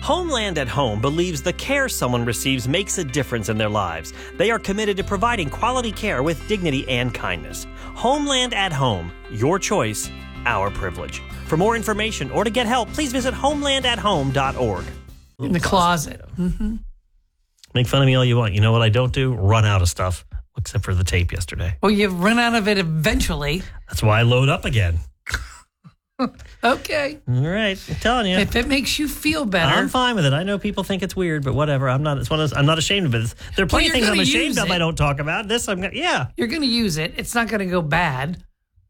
Homeland at Home believes the care someone receives makes a difference in their lives. They are committed to providing quality care with dignity and kindness. Homeland at Home, your choice, our privilege. For more information or to get help, please visit homelandathome.org. In the closet. Mm-hmm. Make fun of me all you want. You know what I don't do? Run out of stuff, except for the tape yesterday. Well, you run out of it eventually. That's why I load up again. Okay. All right. I'm telling you. If it makes you feel better. I'm fine with it. I know people think it's weird, but whatever. I'm not ashamed of it. There are plenty of things I'm ashamed of I don't talk about. This, yeah. You're going to use it. It's not going to go bad.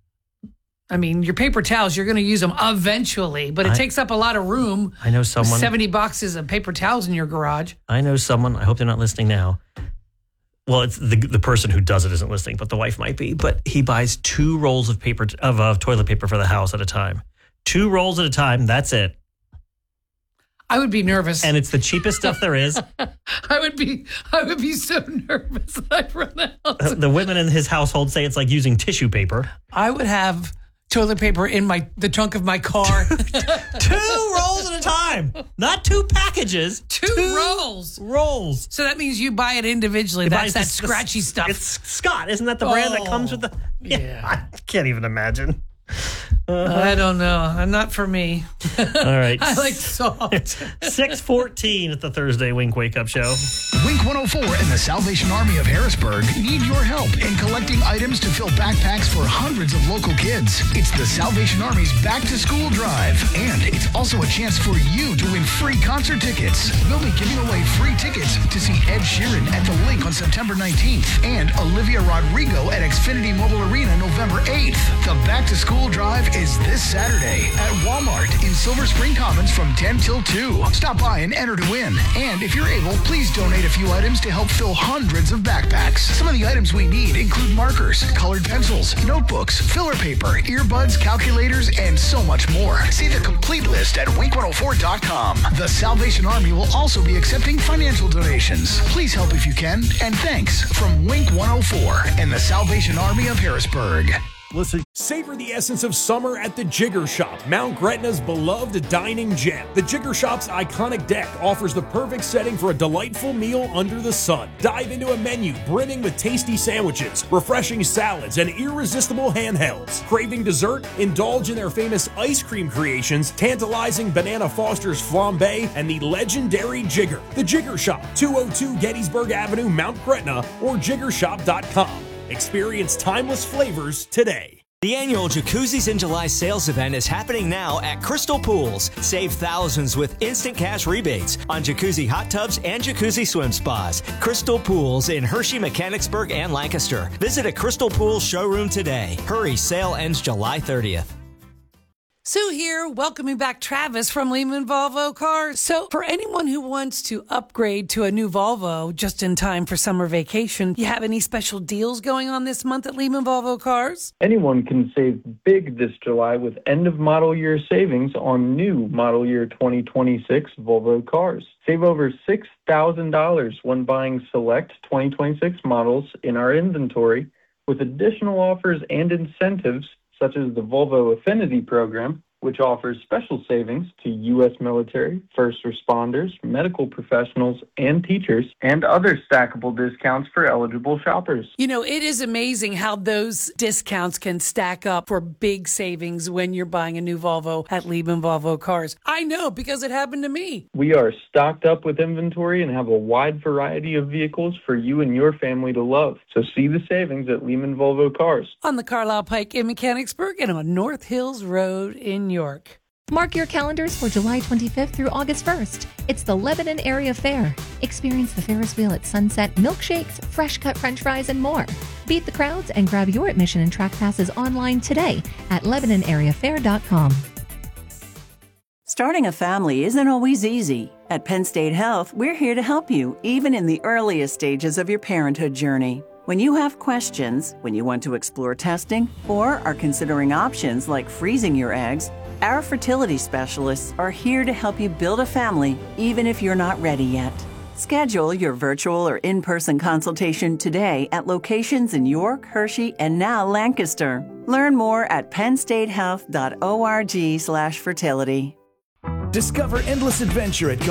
I mean, your paper towels, you're going to use them eventually, but it takes up a lot of room. I know someone. 70 boxes of paper towels in your garage. I know someone. I hope they're not listening now. Well, it's the person who does it isn't listening, but the wife might be. But he buys 2 rolls of paper of toilet paper for the house at a time. 2 rolls at a time. That's it. I would be nervous, and it's the cheapest stuff there is. I would be so nervous that I'd run out. The women in his household say it's like using tissue paper. I would have toilet paper in the trunk of my car. 2 rolls at a time, not 2 packages. 2 rolls. Rolls. So that means you buy it individually. That's that scratchy stuff. It's Scott, isn't that the brand that comes with the? Yeah. I can't even imagine. I don't know. Not for me. All right. I like soft. 6:14 at the Thursday Wink Wake Up Show. Wink 104 and the Salvation Army of Harrisburg need your help in collecting items to fill backpacks for hundreds of local kids. It's the Salvation Army's Back to School Drive, and it's also a chance for you to win free concert tickets. We'll be giving away free tickets to see Ed Sheeran at the Link on September 19th and Olivia Rodrigo at Xfinity Mobile Arena November 8th. The Back to School Drive is this Saturday at Walmart in Silver Spring Commons from 10 till 2. Stop by and enter to win. And if you're able, please donate a few items to help fill hundreds of backpacks. Some of the items we need include markers, colored pencils, notebooks, filler paper, earbuds, calculators, and so much more. See the complete list at wink104.com. The Salvation Army will also be accepting financial donations. Please help if you can, and thanks from Wink 104 and the Salvation Army of Harrisburg. Listen, savor the essence of summer at the Jigger Shop, Mount Gretna's beloved dining gem. The Jigger Shop's iconic deck offers the perfect setting for a delightful meal under the sun. Dive into a menu brimming with tasty sandwiches, refreshing salads, and irresistible handhelds. Craving dessert? Indulge in their famous ice cream creations, tantalizing Banana Foster's flambe, and the legendary Jigger. The Jigger Shop, 202 Gettysburg Avenue, Mount Gretna, or jiggershop.com. Experience timeless flavors today. The annual Jacuzzis in July sales event is happening now at Crystal Pools. Save thousands with instant cash rebates on jacuzzi hot tubs and jacuzzi swim spas. Crystal Pools in Hershey, Mechanicsburg, and Lancaster. Visit a Crystal Pools showroom today. Hurry, sale ends July 30th. Sue here, welcoming back Travis from Lehman Volvo Cars. So for anyone who wants to upgrade to a new Volvo just in time for summer vacation, you have any special deals going on this month at Lehman Volvo Cars? Anyone can save big this July with end-of-model year savings on new model year 2026 Volvo cars. Save over $6,000 when buying select 2026 models in our inventory with additional offers and incentives such as the Volvo Affinity Program, which offers special savings to U.S. military, first responders, medical professionals, and teachers, and other stackable discounts for eligible shoppers. You know, it is amazing how those discounts can stack up for big savings when you're buying a new Volvo at Lehman Volvo Cars. I know because it happened to me. We are stocked up with inventory and have a wide variety of vehicles for you and your family to love. So see the savings at Lehman Volvo Cars. On the Carlisle Pike in Mechanicsburg and on North Hills Road in York. Mark your calendars for July 25th through August 1st. It's the Lebanon Area Fair. Experience the Ferris wheel at sunset, milkshakes, fresh-cut french fries, and more. Beat the crowds and grab your admission and track passes online today at LebanonAreaFair.com. Starting a family isn't always easy. At Penn State Health, we're here to help you, even in the earliest stages of your parenthood journey. When you have questions, when you want to explore testing, or are considering options like freezing your eggs, our fertility specialists are here to help you build a family, even if you're not ready yet. Schedule your virtual or in-person consultation today at locations in York, Hershey, and now Lancaster. Learn more at pennstatehealth.org/fertility. Discover endless adventure at